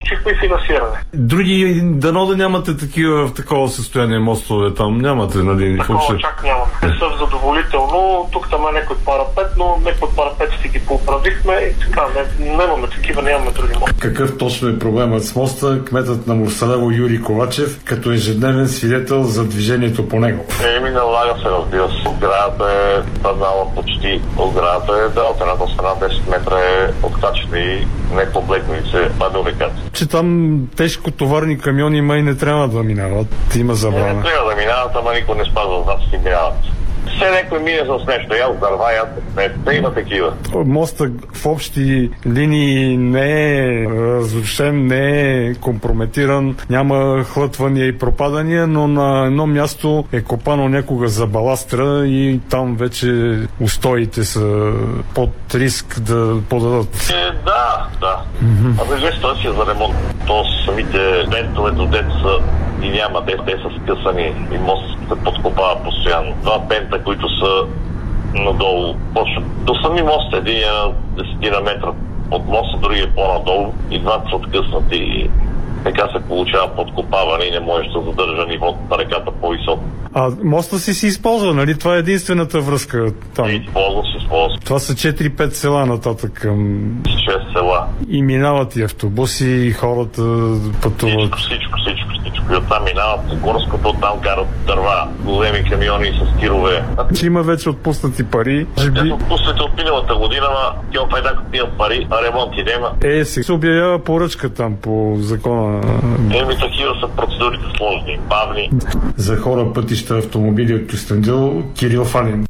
получихме и финансиране. Други, дано да нямате такива в такова състояние мостове там, нямате, нали? Такова чак нямаме. Не са задоволително, тук там е някой парапет, но някой парапет си ги поуправихме и така, нямаме такива, нямаме други мости. Какъв точно е проблемът с моста? Кметът на Мурсалево Юрий Ковачев, като ежедневен свидетел за движението по него. Налага се, разбира се. Оградата е паднала почти. Оградата е, от едната страна 10 метра е откачена и не поблегналице паде реката. Че там тежко товарни камиони май не трябва да минават. Има забрана. Не трябва да минават, ама никой не спазва, значи минават. Все някой мине с нещо, ял дърва, не има такива. Моста в общи линии не е разрушен, не е компрометиран, няма хлътвания и пропадания, но на едно място е копано някога за баластра и там вече устоите са под риск да подадат. Да. А виждаш, това си е за ремонт. То самите бентове до деца и няма, те са скъсани и мост се подкопава постоянно. Два бента, които са надолу, почват до сами мост, един е на 10 метра от моста, другия е по-надолу и двата са откъснати и така се получава подкопаване и не можеш да задържа нивото на реката по-високо. А моста си използва, нали? Това е единствената връзка там. Използва. Това са 4-5 села нататък към... 6 села. И минават и автобуси, и хората пътуват. Всичко. И оттам минават горското, оттам карат дърва, големи камиони с тирове. Че има вече отпуснати пари. Те са отпуснати от миналата година, но тя опайдак имат пари, а ремонт и нема. Се обявява поръчка там по закона. Такива са процедурите сложни, бавни. За хора, пътища, автомобили от Кюстендил, Кирил Фанин.